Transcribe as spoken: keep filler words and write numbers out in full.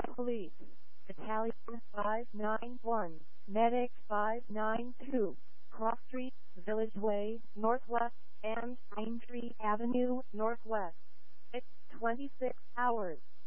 Police. Battalion five nine one. Medic five nine two. Cross Street, Village Way, Northwest, and Aintree Avenue, Northwest. It's twenty-six hours.